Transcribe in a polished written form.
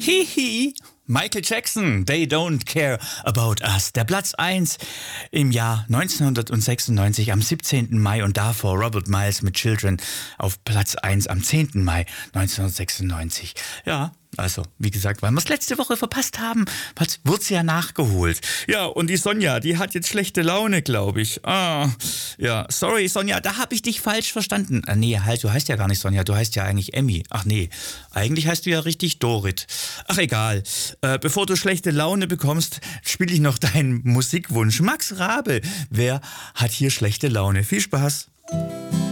Hihi. Michael Jackson, They Don't Care About Us. Der Platz 1 im Jahr 1996 am 17. Mai und davor Robert Miles mit Children auf Platz 1 am 10. Mai 1996. Ja, also, wie gesagt, weil wir es letzte Woche verpasst haben, wurde es ja nachgeholt. Ja, und die Sonja, die hat jetzt schlechte Laune, glaube ich. Ja, sorry Sonja, da habe ich dich falsch verstanden. Nee, halt, du heißt ja gar nicht Sonja, du heißt ja eigentlich Emmy. Ach nee, eigentlich heißt du ja richtig Dorit. Ach egal, bevor du schlechte Laune bekommst, spiele ich noch deinen Musikwunsch. Max Rabe, wer hat hier schlechte Laune? Viel Spaß.